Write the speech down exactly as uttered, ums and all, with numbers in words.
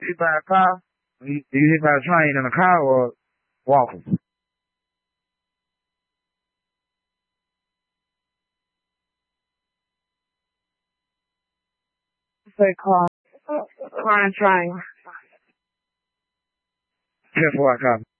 hit by a car? You, you hit by a train in a car or walking? Say car. Car and train. ten four, I copy.